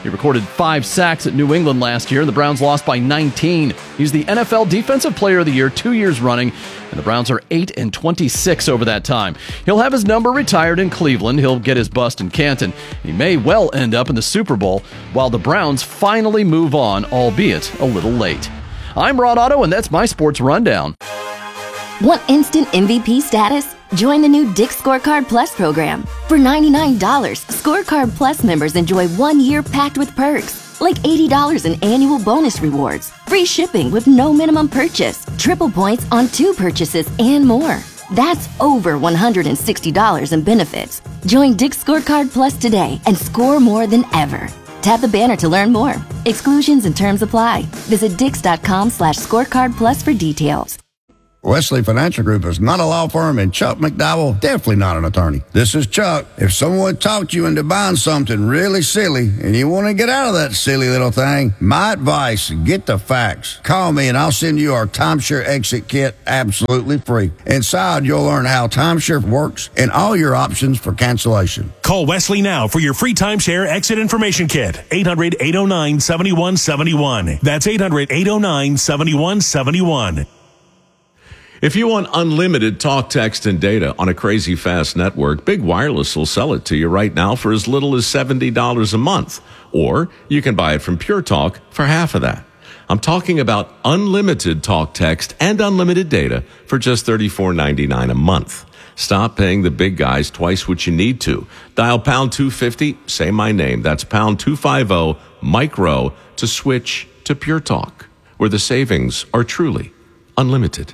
He recorded five sacks at New England last year, and the Browns lost by nineteen. He's the N F L Defensive Player of the Year two years running, and the Browns are eight and twenty-six over that time. He'll have his number retired in Cleveland. He'll get his bust in Canton. He may well end up in the Super Bowl while the Browns finally move on, albeit a little late. I'm Ron Otto, and that's my Sports Rundown. Want instant M V P status? Join the new Dick's Scorecard Plus program. For ninety-nine dollars, Scorecard Plus members enjoy one year packed with perks, like eighty dollars in annual bonus rewards, free shipping with no minimum purchase, triple points on two purchases, and more. That's over one hundred sixty dollars in benefits. Join Dick's Scorecard Plus today and score more than ever. Tap the banner to learn more. Exclusions and terms apply. Visit dix.com slash scorecard plus for details. Wesley Financial Group is not a law firm, and Chuck McDowell definitely not an attorney. This is Chuck. If someone talked you into buying something really silly and you want to get out of that silly little thing, my advice, get the facts. Call me and I'll send you our timeshare exit kit absolutely free. Inside, you'll learn how timeshare works and all your options for cancellation. Call Wesley now for your free timeshare exit information kit. eight hundred, eight oh nine, seven one seven one. That's eight hundred, eight oh nine, seven one seven one. If you want unlimited talk, text, and data on a crazy fast network, Big Wireless will sell it to you right now for as little as seventy dollars a month. Or you can buy it from Pure Talk for half of that. I'm talking about unlimited talk, text, and unlimited data for just thirty-four ninety-nine a month. Stop paying the big guys twice what you need to. Dial pound two fifty, say my name. That's pound two fifty, micro, to switch to Pure Talk, where the savings are truly unlimited.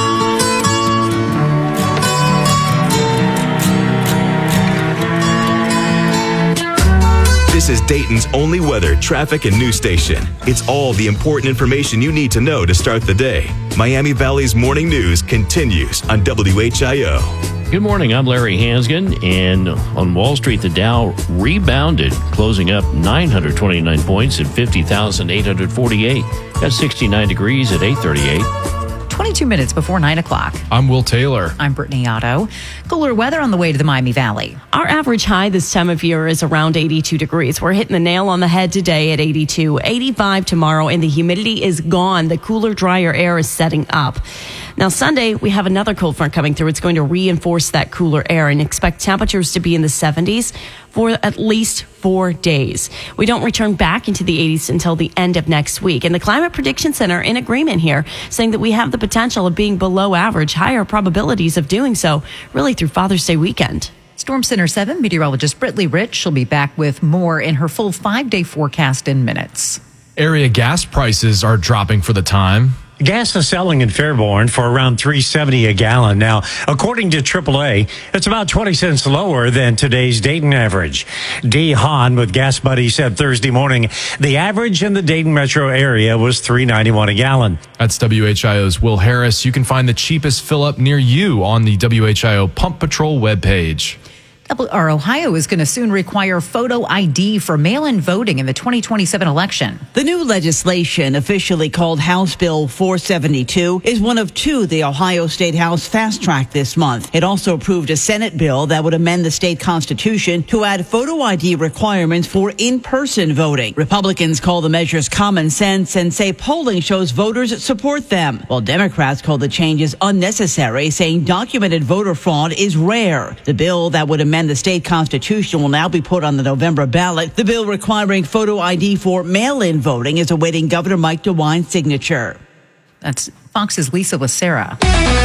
This is Dayton's only weather, traffic, and news station. It's all the important information you need to know to start the day. Miami Valley's morning news continues on W H I O. Good morning. I'm Larry Hansgen, and on Wall Street, the Dow rebounded, closing up nine hundred twenty-nine points at fifty thousand eight hundred forty-eight. That's sixty-nine degrees at eight thirty-eight. twenty-two minutes before nine o'clock. I'm Will Taylor. I'm Brittany Otto. Cooler weather on the way to the Miami Valley. Our average high this time of year is around eighty-two degrees. We're hitting the nail on the head today at eighty-two, eighty-five tomorrow, and the humidity is gone. The cooler, drier air is setting up. Now, Sunday, we have another cold front coming through. It's going to reinforce that cooler air, and expect temperatures to be in the seventies for at least four days. We don't return back into the eighties until the end of next week. And the Climate Prediction Center in agreement here, saying that we have the potential of being below average, higher probabilities of doing so, really through Father's Day weekend. Storm Center seven meteorologist Brittany Rich. She'll be back with more in her full five-day forecast in minutes. Area gas prices are dropping for the time. Gas is selling in Fairborn for around three seventy a gallon. Now, according to triple A, it's about twenty cents lower than today's Dayton average. Dee Hahn with Gas Buddy said Thursday morning the average in the Dayton metro area was three ninety-one a gallon. That's W H I O's Will Harris. You can find the cheapest fill-up near you on the W H I O Pump Patrol webpage. Our Ohio is going to soon require photo I D for mail-in voting in the twenty twenty-seven election. The new legislation, officially called House Bill four seventy-two, is one of two the Ohio State House fast-tracked this month. It also approved a Senate bill that would amend the state constitution to add photo I D requirements for in-person voting. Republicans call the measures common sense and say polling shows voters support them, while Democrats call the changes unnecessary, saying documented voter fraud is rare. The bill that would amend the state constitution will now be put on the November ballot. The bill requiring photo I D for mail-in voting is awaiting Governor Mike DeWine's signature. That's Fox's Lisa Lacera.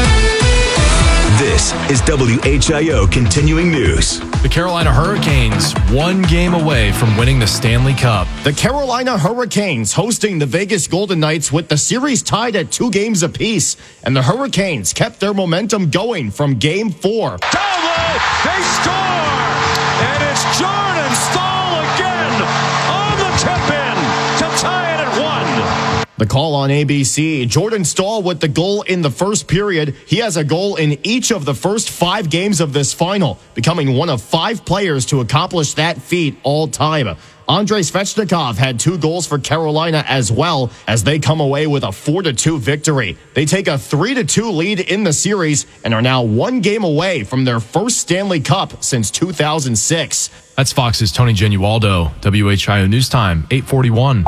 This is W H I O Continuing News. The Carolina Hurricanes, one game away from winning the Stanley Cup. The Carolina Hurricanes hosting the Vegas Golden Knights with the series tied at two games apiece. And the Hurricanes kept their momentum going from game four. Down low, they score! And it's Jordan Staal again on the tip-in to tie it at one. The call on A B C. Jordan Staal with the goal in the first period. He has a goal in each of the first five games of this final, becoming one of five players to accomplish that feat all time. Andrei Svechnikov had two goals for Carolina as well as they come away with a four to two victory. They take a three to two lead in the series and are now one game away from their first Stanley Cup since two thousand six. That's Fox's Tony Genualdo. W H I O News Time, eight forty-one.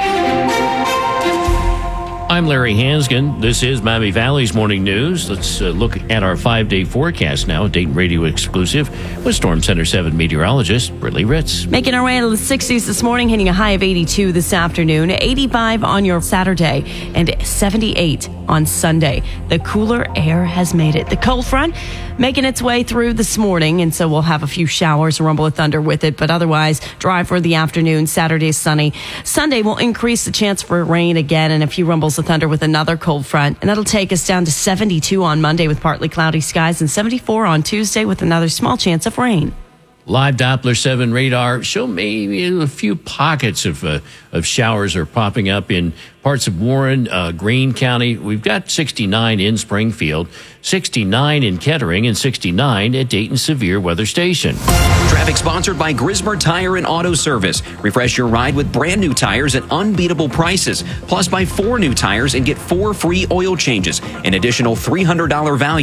I'm Larry Hansgen. This is Miami Valley's Morning News. Let's uh, look at our five-day forecast now. Dayton Radio exclusive with Storm Center seven meteorologist Brittany Ritz. Making our way into the sixties this morning, hitting a high of eighty-two this afternoon, eighty-five on your Saturday, and seventy-eight on Sunday. The cooler air has made it. The cold front making its way through this morning, and so we'll have a few showers, a rumble of thunder with it, but otherwise dry for the afternoon. Saturday sunny. Sunday will increase the chance for rain again and a few rumbles of thunder with another cold front, and that'll take us down to seventy-two on Monday with partly cloudy skies and seventy-four on Tuesday with another small chance of rain. Live Doppler seven radar show maybe a few pockets of uh, of showers are popping up in parts of Warren, uh, Greene County. We've got sixty-nine in Springfield, sixty-nine in Kettering, and sixty-nine at Dayton Severe Weather Station. Traffic sponsored by Grismer Tire and Auto Service. Refresh your ride with brand new tires at unbeatable prices. Plus, buy four new tires and get four free oil changes. An additional three hundred dollars value